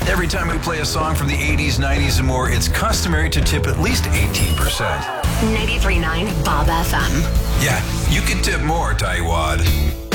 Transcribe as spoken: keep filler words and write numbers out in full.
Every time we play a song from the eighties, nineties, and more, it's customary to tip at least eighteen percent. ninety-three point nine Bob F M. Yeah, you can tip more, Taiwad.